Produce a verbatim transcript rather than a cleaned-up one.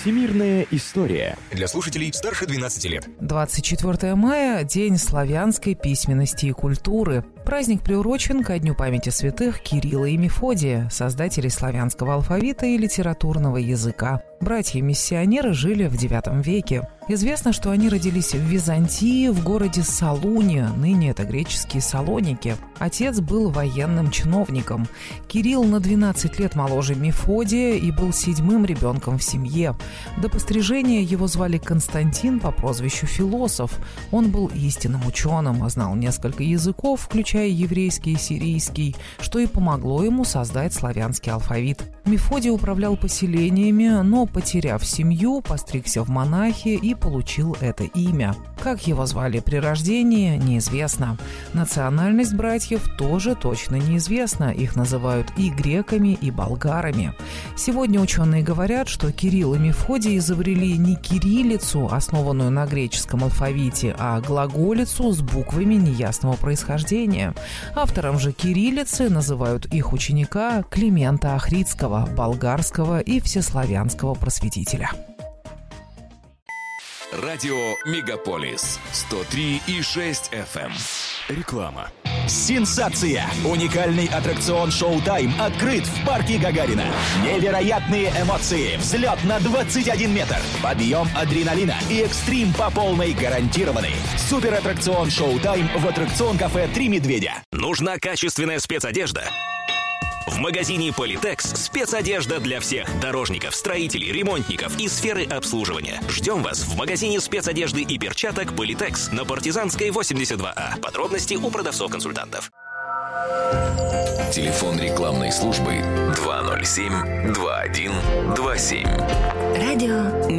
Всемирная история. Для слушателей старше двенадцати лет. двадцать четвёртого мая – День славянской письменности и культуры. Праздник приурочен ко Дню памяти святых Кирилла и Мефодия, создателей славянского алфавита и литературного языка. Братья-миссионеры жили в девятом веке. Известно, что они родились в Византии, в городе Салуне, ныне это греческие Салоники. Отец был военным чиновником. Кирилл на двенадцать лет моложе Мефодия и был седьмым ребенком в семье. До пострижения его звали Константин по прозвищу Философ. Он был истинным ученым, знал несколько языков, включая еврейский и сирийский, что и помогло ему создать славянский алфавит. Мефодий управлял поселениями, но, потеряв семью, постригся в монахи и получил это имя. Как его звали при рождении, неизвестно. Национальность братьев тоже точно неизвестна. Их называют и греками, и болгарами. Сегодня ученые говорят, что Кирилл и Мефодий изобрели не кириллицу, основанную на греческом алфавите, а глаголицу с буквами неясного происхождения. Автором же кириллицы называют их ученика Климента Охридского, болгарского и всеславянского просветителя. Радио Мегаполис сто три и шесть эф эм. Реклама. Сенсация! Уникальный аттракцион «Шоу-тайм» открыт в парке Гагарина. Невероятные эмоции, взлет на двадцать один метр, подъем адреналина и экстрим по полной гарантированы. Супер-аттракцион «Шоу-тайм» в аттракцион-кафе «Три медведя». Нужна качественная спецодежда? В магазине «Политекс» спецодежда для всех дорожников, строителей, ремонтников и сферы обслуживания. Ждем вас в магазине спецодежды и перчаток «Политекс» на Партизанской, восемьдесят два А. Подробности у продавцов-консультантов. Телефон рекламной службы два ноль семь два один два семь. Радио